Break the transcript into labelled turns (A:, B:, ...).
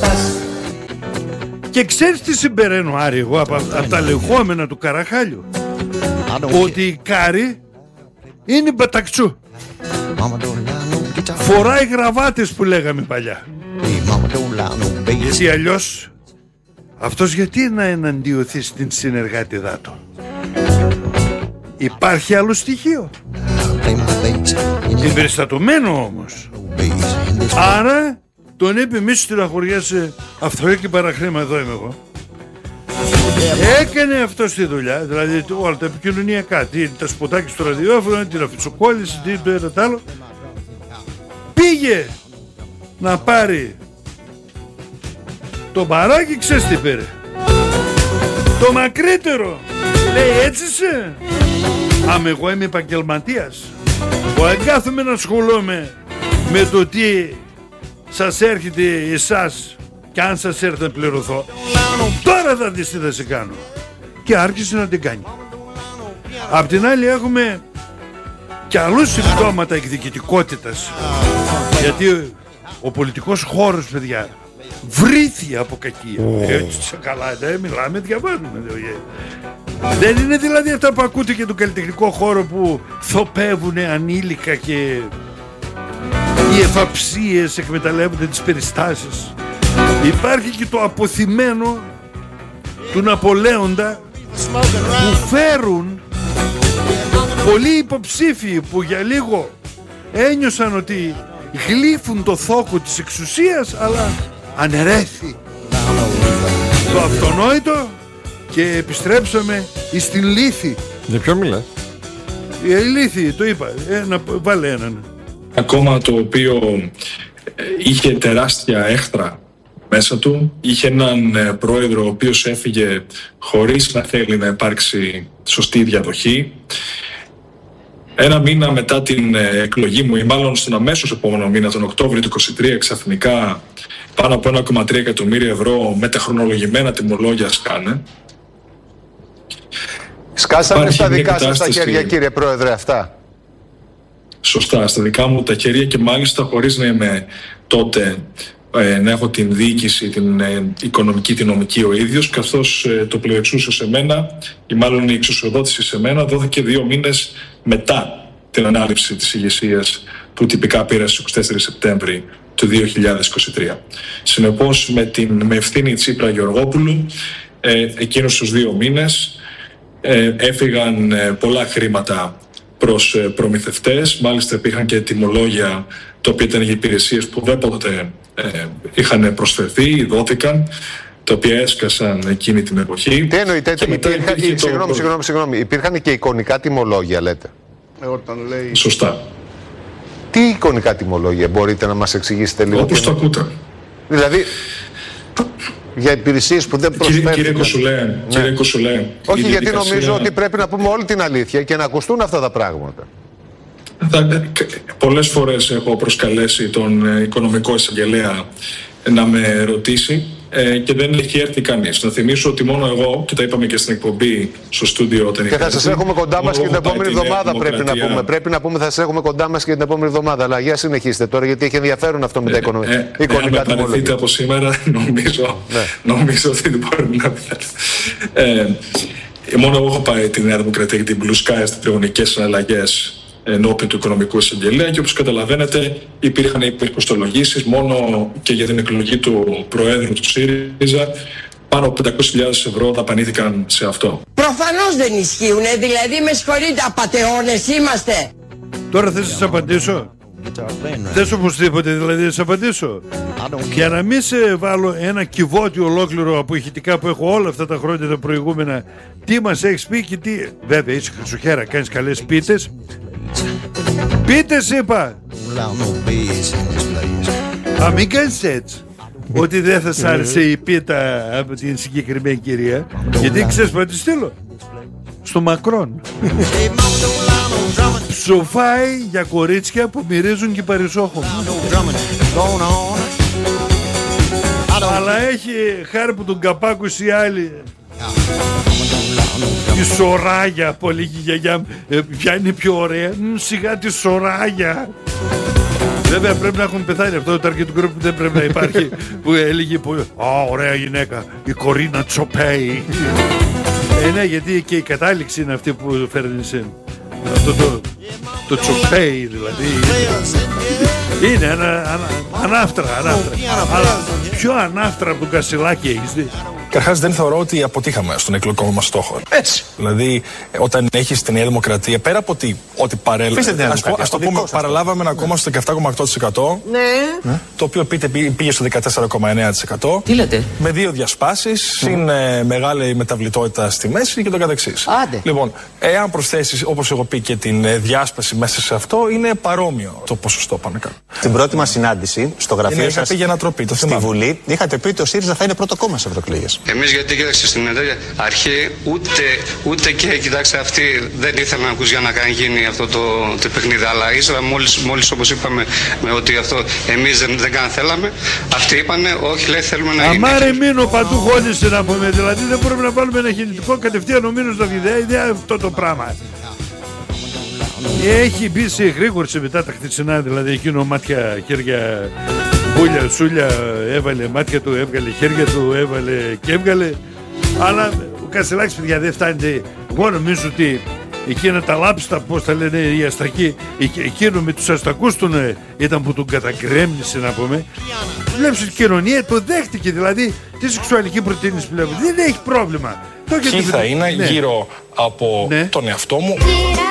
A: Και ξέρεις τι συμπεραίνω, Άρη, εγώ από τα λεγόμενα του Καραχάλιου? Ότι η Κάρη είναι η Μπατακτσού. Φοράει γραβάτες που λέγαμε παλιά. Γιατί αλλιώς αυτός γιατί να εναντιωθεί στην συνεργάτηδά του? Υπάρχει άλλο στοιχείο? Εμπεριστατωμένο όμως. Άρα τον είπε μη σου τηλαχωριέσαι, αυτό και παραχρήμα, εδώ είμαι εγώ. Έκανε αυτό τη δουλειά, δηλαδή όλα τα επικοινωνιακά, τα σποτάκια στο ραδιόφωνο, την αφιτσοκόλληση, το ένα το άλλο. Πήγε να πάρει το μπαράκι, ξέρεις τι πήρε? Το μακρύτερο. Λέει έτσι είσαι? Άμα εγώ είμαι επαγγελματίας, που εγκάθομαι να ασχολούμαι με το τι σας έρχεται εσάς και αν σας έρθει να πληρωθώ, τώρα θα δεις τι θα σε κάνω. Και άρχισε να την κάνει. Απ' την άλλη έχουμε και αλλούς συμπτώματα εκδικητικότητας, γιατί ο πολιτικός χώρος, παιδιά, βρήθη από κακία. Έτσι καλά, μιλάμε, διαβάζουμε. Δεν είναι δηλαδή αυτά που ακούτε και τον καλλιτεχνικό χώρο που θοπεύουνε ανήλικα και οι εφαψίες εκμεταλλεύονται τις περιστάσεις. Υπάρχει και το αποθυμένο του Ναπολέοντα που φέρουν πολλοί υποψήφοι που για λίγο ένιωσαν ότι γλύφουν το θόκο της εξουσίας, αλλά αναιρέθη το αυτονόητο και επιστρέψαμε στην λύθη.
B: Για ποιο μιλάς?
A: Η λύθη, το είπα, βάλε έναν.
C: Ακόμα το οποίο είχε τεράστια έχθρα μέσα του, είχε έναν πρόεδρο ο οποίος έφυγε χωρίς να θέλει να υπάρξει σωστή διαδοχή. Ένα μήνα μετά την εκλογή μου, ή μάλλον στον αμέσως επόμενο μήνα, τον Οκτώβριο του 2023, ξαφνικά πάνω από 1,3 εκατομμύρια ευρώ μεταχρονολογημένα τιμολόγια σκάνε.
D: Σκάσανε στα δικά σας τα χέρια, κύριε Πρόεδρε, αυτά?
C: Σωστά, στα δικά μου τα χέρια, και μάλιστα χωρίς να είμαι τότε να έχω την διοίκηση, την οικονομική, την νομική ο ίδιος, καθώς το πληροεξούσιο σε μένα, ή μάλλον η εξουσιοδότηση σε μένα, δόθηκε 2 μήνες μετά την ανάληψη της ηγεσίας που τυπικά πήρα στις 24 Σεπτέμβρη του 2023. Συνεπώς, με ευθύνη Τσίπρα Γεωργόπουλου, εκείνους τους 2 μήνες έφυγαν πολλά χρήματα προς προμηθευτές. Μάλιστα υπήρχαν και τιμολόγια τα οποία ήταν για υπηρεσίες που ουδέποτε είχαν προσφερθεί, δόθηκαν, τα οποία έσκασαν εκείνη την εποχή.
D: Τι εννοείτε? Συγγνώμη, υπήρχαν και εικονικά τιμολόγια, λέτε?
C: Σωστά.
D: Τι εικονικά τιμολόγια, μπορείτε να μας εξηγήσετε λίγο?
C: Όπως το ακούτε.
D: Δηλαδή, για υπηρεσίες που δεν προσφέρουν.
C: Κύριε Κοσουλέ.
D: Όχι, γιατί νομίζω ότι πρέπει να πούμε όλη την αλήθεια και να ακουστούν αυτά τα πράγματα.
C: Πολλές φορές έχω προσκαλέσει τον οικονομικό εισαγγελέα να με ρωτήσει και δεν έχει έρθει κανείς. Να θυμίσω ότι μόνο εγώ, και τα είπαμε και στην εκπομπή στο στούντιο όταν
D: και θα σας έχουμε κοντά μας και την επόμενη εβδομάδα, πρέπει να πούμε. Πρέπει να πούμε θα σας έχουμε κοντά μας και την επόμενη εβδομάδα. Αλλά για συνεχίστε τώρα, γιατί έχει ενδιαφέρον αυτό με τα εικονικά τιμολόγια.
C: Αν παραιτηθείτε από σήμερα, νομίζω ότι δεν μπορεί να πει. Μόνο εγώ έχω πάει τη Νέα Δημοκρατία και την Blue Sky στις τριγωνικές συναλλαγές ενώπιον του οικονομικού εισαγγελέα, και όπως καταλαβαίνετε υπήρχαν υπερκοστολογήσεις μόνο και για την εκλογή του Προέδρου του ΣΥΡΙΖΑ. Πάνω από 500.000 ευρώ δαπανήθηκαν σε αυτό.
E: Προφανώς δεν ισχύουν, δηλαδή με συγχωρείτε, απατεώνες είμαστε.
A: Τώρα θες να σας απαντήσω? Θες οπωσδήποτε δηλαδή να σας απαντήσω? Για να μην σε βάλω ένα κυβότιο ολόκληρο από ηχητικά που έχω όλα αυτά τα χρόνια τα προηγούμενα, τι μας έχεις πει και τι... Βέβαια είσαι χρυσοχέρα, κάνεις καλές πίτες. Πίτες είπα. Μην κάνεις έτσι. Ότι δεν θα σ' άρεσε η πίτα από την συγκεκριμένη κυρία, γιατί ξέρεις που τη στείλω στο Μακρόν. Ψοφάει για κορίτσια που μυρίζουν και παρισόχωμα. Αλλά έχει χάρη που τον καπάκουσε η άλλη. Τη Σοράγια, πολύ η γιαγιά ποια είναι πιο ωραία? Σιγά τη Σοράγια. Βέβαια πρέπει να έχουν πεθάνει. Αυτό το target group δεν πρέπει να υπάρχει. Που έλεγε ωραία γυναίκα, η Κορίνα Τσοπέι. Ναι, γιατί και η κατάληξη είναι αυτή που φέρνει σε αυτό το Τσοπέι δηλαδή. Είναι ανάφτρα. Αλλά πιο ανάφτρα από τον Κασιλάκη έχεις δει?
B: Καταρχάς δεν θεωρώ ότι αποτύχαμε στον εκλογικό μας στόχο.
F: Έτσι.
B: Δηλαδή, όταν έχεις τη Νέα Δημοκρατία, πέρα από ότι ας το πούμε, παραλάβαμε ένα κόμμα στο 17,8%.
F: Ναι.
B: Το οποίο πήγε στο 14,9%.
F: Τι λέτε?
B: Με 2 διασπάσεις, είναι μεγάλη μεταβλητότητα στη μέση και το καθεξής.
F: Άντε.
B: Λοιπόν, εάν προσθέσεις, όπως έχω πει, και την διάσπαση μέσα σε αυτό, είναι παρόμοιο το ποσοστό πάνω κάτω.
G: Στην πρώτη μας συνάντηση στο γραφείο σας στη Βουλή, είχατε πει ότι ο ΣΥΡΙΖΑ θα είναι πρώτο κόμμα σε ευρωεκλογές.
H: Εμείς γιατί κοίταξε στην αρχή ούτε και κοιτάξτε αυτοί δεν ήθελαν να ακούς για να γίνει αυτό το παιχνίδι, αλλά ύστερα μόλις όπως είπαμε ότι αυτό εμείς δεν καν θέλαμε, αυτοί είπανε όχι, λέει, θέλουμε να γίνει.
A: Αμάρε μείνω παντού χώνησε να πούμε, δηλαδή δεν μπορούμε να βάλουμε ένα χειρητικό κατευθείαν ο Μήνος να δει αυτό το πράγμα. Έχει μπει σε γρήγορση μετά τα χθεσινά, δηλαδή εκείνο μάτια, χέρια, μπούλια, σούλια, έβαλε μάτια του, έβγαλε χέρια του, έβαλε και έβγαλε. Αλλά ο Κασελάκης, παιδιά, δεν φτάνει. Εγώ νομίζω ότι εκείνα τα λάψτα, πώς τα λένε οι αστακοί, εκείνο με τους αστακούς του ήταν που τον κατακρέμνησε να πούμε. Βλέπεις η κοινωνία το δέχτηκε, δηλαδή τη σεξουαλική προτείνηση πλέον δεν έχει πρόβλημα.
B: Ποιοι θα είναι γύρω από τον εαυτό μου.